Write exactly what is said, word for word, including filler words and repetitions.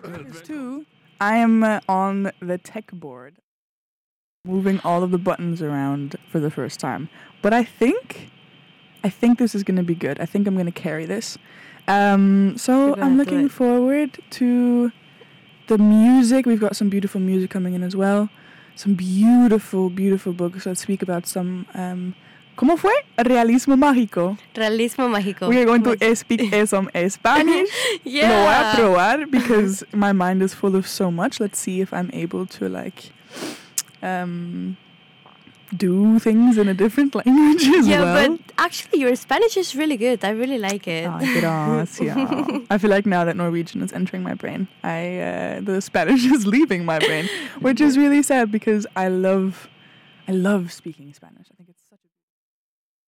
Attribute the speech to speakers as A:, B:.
A: Because too, I am uh, on the tech board, moving all of the buttons around for the first time. But I think, I think this is going to be good. I think I'm going to carry this. Um, so I'm looking forward to the music. We've got some beautiful music coming in as well. Some beautiful, beautiful books that speak about some... Um, ¿Cómo fue? Realismo mágico.
B: Realismo mágico.
A: We are going to speak some Spanish.
B: Yeah.
A: Lo voy a probar because my mind is full of so much. Let's see if I'm able to like um, do things in a different language as
B: yeah,
A: well.
B: Yeah, but actually your Spanish is really good. I really like it.
A: Oh, gracias. I feel like now that Norwegian is entering my brain, I uh, the Spanish is leaving my brain, which is really sad because I love, I love speaking Spanish. I think it's